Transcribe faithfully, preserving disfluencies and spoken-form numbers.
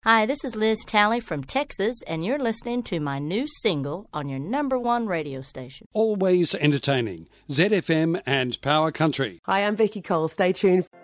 Hi, this is Liz Talley from Texas, and you're listening to my new single on your number one radio station. Always entertaining. Z F M and Power Country. Hi, I'm Becky Cole. Stay tuned.